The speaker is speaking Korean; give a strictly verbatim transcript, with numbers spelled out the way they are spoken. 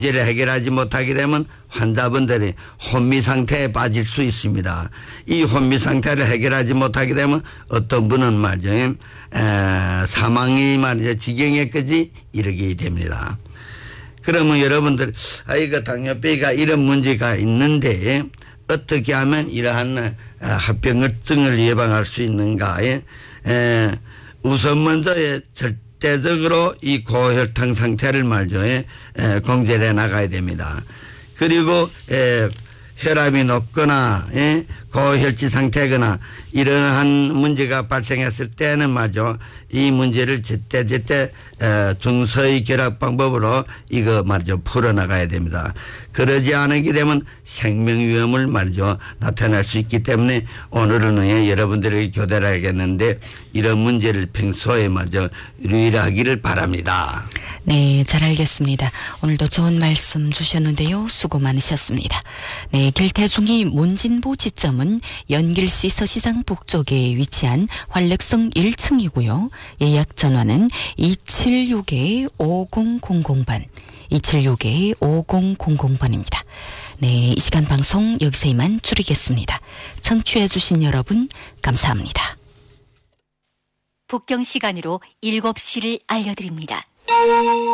문제를 해결하지 못하게 되면 환자분들이 혼미 상태에 빠질 수 있습니다. 이 혼미 상태를 해결하지 못하게 되면 어떤 분은 말이죠, 에, 사망이 말이죠, 지경에까지 이르게 됩니다. 그러면 여러분들, 아, 이거 당뇨병가 이런 문제가 있는데 어떻게 하면 이러한 합병증을 예방할 수 있는가? 에, 우선 먼저 절대적으로 이 고혈당 상태를 말이죠, 에, 공제해 나가야 됩니다. 그리고 에, 혈압이 높거나 에, 고혈脂 상태거나 이러한 문제가 발생했을 때는 말이죠, 이 문제를 제때제때 중서의 결합 방법으로 이거 말이죠 풀어나가야 됩니다. 그러지 않게 되면 생명 위험을 말이죠 나타날 수 있기 때문에 오늘은 여러분들에게 교대를 하겠는데 이런 문제를 평소에 말이죠 유의하기를 바랍니다. 네, 잘 알겠습니다. 오늘도 좋은 말씀 주셨는데요. 수고 많으셨습니다. 네, 길태중이 문진보 지점은 연길시 서시장 북쪽에 위치한 활력성 일 층이고요. 예약 전화는 이칠육 오공공공 번, 이칠육 오공공공 번입니다. 네, 이 시간 방송 여기서 이만 줄이겠습니다. 청취해 주신 여러분 감사합니다. 북경 시간으로 일곱 시를 알려드립니다.